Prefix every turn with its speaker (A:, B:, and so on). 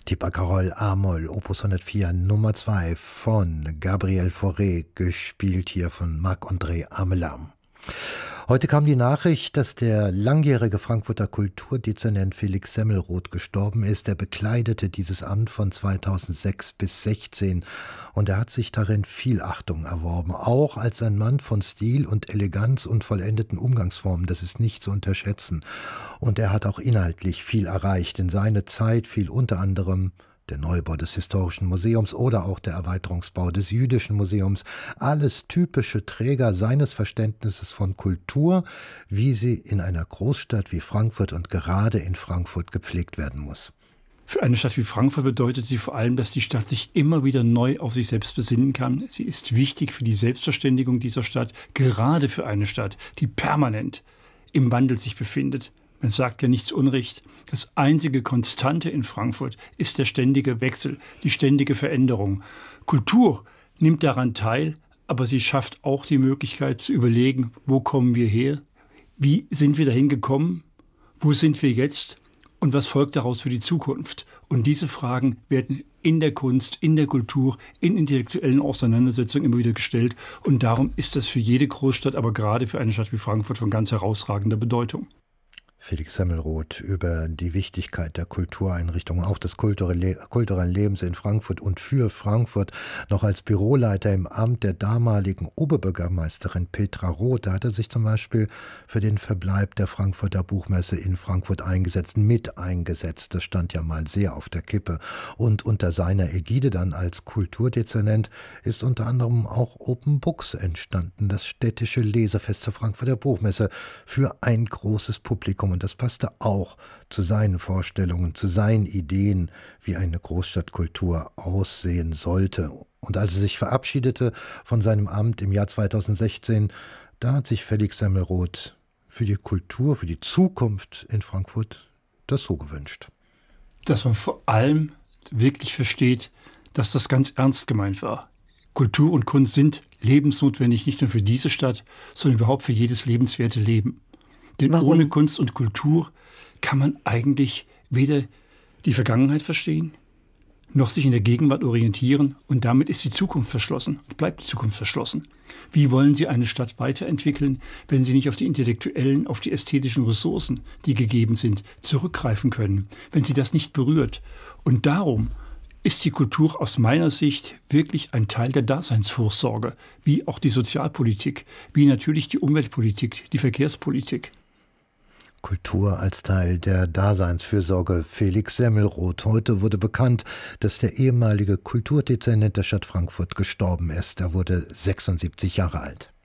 A: Die Barcarolle A-Moll, Opus 104, Nummer 2 von Gabriel Fauré, gespielt hier von Marc-André Amelin. Heute kam die Nachricht, dass der langjährige Frankfurter Kulturdezernent Felix Semmelroth gestorben ist. Er bekleidete dieses Amt von 2006 bis 2016 und er hat sich darin viel Achtung erworben. Auch als ein Mann von Stil und Eleganz und vollendeten Umgangsformen, das ist nicht zu unterschätzen. Und er hat auch inhaltlich viel erreicht. In seine Zeit fiel unter anderem der Neubau des Historischen Museums oder auch der Erweiterungsbau des Jüdischen Museums. Alles typische Träger seines Verständnisses von Kultur, wie sie in einer Großstadt wie Frankfurt und gerade in Frankfurt gepflegt werden muss.
B: Für eine Stadt wie Frankfurt bedeutet sie vor allem, dass die Stadt sich immer wieder neu auf sich selbst besinnen kann. Sie ist wichtig für die Selbstverständigung dieser Stadt, gerade für eine Stadt, die permanent im Wandel sich befindet. Man sagt ja nichts Unrecht. Das einzige Konstante in Frankfurt ist der ständige Wechsel, die ständige Veränderung. Kultur nimmt daran teil, aber sie schafft auch die Möglichkeit zu überlegen, wo kommen wir her? Wie sind wir dahin gekommen? Wo sind wir jetzt? Und was folgt daraus für die Zukunft? Und diese Fragen werden in der Kunst, in der Kultur, in intellektuellen Auseinandersetzungen immer wieder gestellt. Und darum ist das für jede Großstadt, aber gerade für eine Stadt wie Frankfurt von ganz herausragender Bedeutung.
A: Felix Semmelroth über die Wichtigkeit der Kultureinrichtungen, auch des kulturellen Lebens in Frankfurt und für Frankfurt, noch als Büroleiter im Amt der damaligen Oberbürgermeisterin Petra Roth. Da hat er sich zum Beispiel für den Verbleib der Frankfurter Buchmesse in Frankfurt mit eingesetzt. Das stand ja mal sehr auf der Kippe. Und unter seiner Ägide dann als Kulturdezernent ist unter anderem auch Open Books entstanden, das städtische Lesefest zur Frankfurter Buchmesse für ein großes Publikum. Und das passte auch zu seinen Vorstellungen, zu seinen Ideen, wie eine Großstadtkultur aussehen sollte. Und als er sich verabschiedete von seinem Amt im Jahr 2016, da hat sich Felix Semmelroth für die Kultur, für die Zukunft in Frankfurt das so gewünscht.
B: Dass man vor allem wirklich versteht, dass das ganz ernst gemeint war. Kultur und Kunst sind lebensnotwendig, nicht nur für diese Stadt, sondern überhaupt für jedes lebenswerte Leben. Denn
C: Warum?
B: Ohne Kunst und Kultur kann man eigentlich weder die Vergangenheit verstehen, noch sich in der Gegenwart orientieren. Und damit ist die Zukunft verschlossen, bleibt die Zukunft verschlossen. Wie wollen Sie eine Stadt weiterentwickeln, wenn Sie nicht auf die intellektuellen, auf die ästhetischen Ressourcen, die gegeben sind, zurückgreifen können, wenn Sie das nicht berührt? Und darum ist die Kultur aus meiner Sicht wirklich ein Teil der Daseinsvorsorge, wie auch die Sozialpolitik, wie natürlich die Umweltpolitik, die Verkehrspolitik.
A: Kultur als Teil der Daseinsfürsorge. Felix Semmelroth. Heute wurde bekannt, dass der ehemalige Kulturdezernent der Stadt Frankfurt gestorben ist. Er wurde 76 Jahre alt.